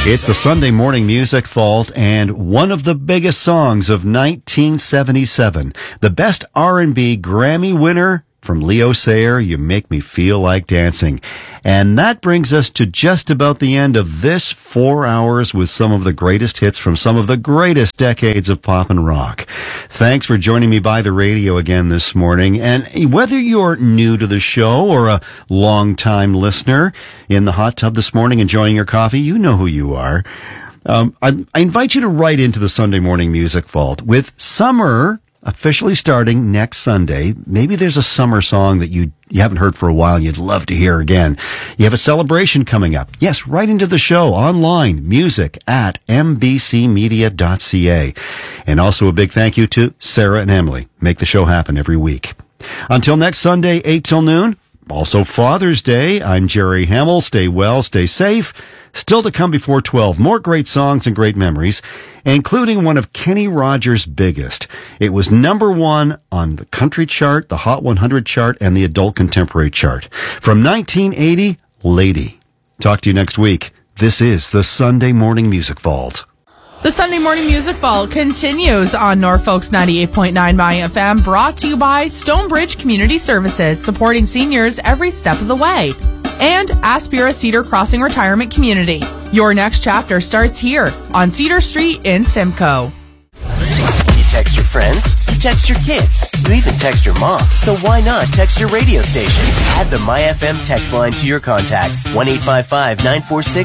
It's the Sunday Morning Music Vault and one of the biggest songs of 1977. The Best R&B Grammy winner from Leo Sayer, You Make Me Feel Like Dancing. And that brings us to just about the end of this 4 hours with some of the greatest hits from some of the greatest decades of pop and rock. Thanks for joining me by the radio again this morning. And whether you're new to the show or a long-time listener in the hot tub this morning enjoying your coffee, you know who you are. I invite you to write into the Sunday Morning Music Vault. With summer officially starting next Sunday, maybe there's a summer song that you haven't heard for a while and you'd love to hear again. You have a celebration coming up. Yes, right into the show online, music@mbcmedia.ca. And also a big thank you to Sarah and Emily. Make the show happen every week. Until next Sunday, 8 till noon. Also Father's Day. I'm Jerry Hamill. Stay well, stay safe. Still to come before 12, more great songs and great memories, including one of Kenny Rogers' biggest. It was #1 on the country chart, the Hot 100 chart, and the adult contemporary chart. From 1980, Lady. Talk to you next week. This is the Sunday Morning Music Vault. The Sunday Morning Music Vault continues on Norfolk's 98.9 My FM, brought to you by Stonebridge Community Services, supporting seniors every step of the way. And Aspira Cedar Crossing Retirement Community. Your next chapter starts here on Cedar Street in Simcoe. You text your friends, you text your kids, you even text your mom. So why not text your radio station? Add the My FM text line to your contacts. 1-855-946